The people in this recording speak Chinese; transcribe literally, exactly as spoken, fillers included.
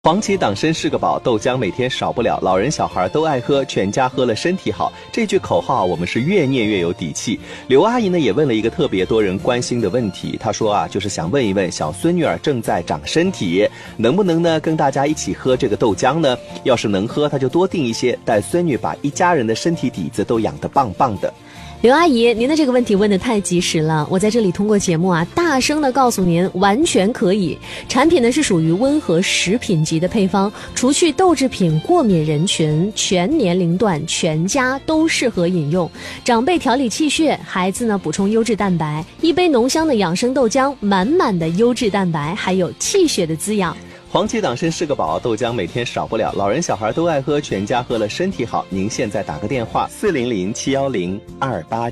黄芪党参是个宝，豆浆每天少不了，老人小孩都爱喝，全家喝了身体好。这句口号我们是越念越有底气。刘阿姨呢也问了一个特别多人关心的问题，她说啊，就是想问一问小孙女儿正在长身体，能不能呢跟大家一起喝这个豆浆呢？要是能喝，她就多订一些，带孙女把一家人的身体底子都养得棒棒的。 刘阿姨，您的这个问题问得太及时了，我在这里通过节目啊，大声的告诉您，完全可以。产品呢是属于温和食品级的配方，除去豆制品过敏人群，全年龄段全家都适合饮用。长辈调理气血，孩子呢补充优质蛋白，一杯浓香的养生豆浆，满满的优质蛋白，还有气血的滋养。 黄芪党参是个宝，豆浆每天少不了，老人小孩都爱喝，全家喝了身体好。您现在打个电话四零零七幺零二八。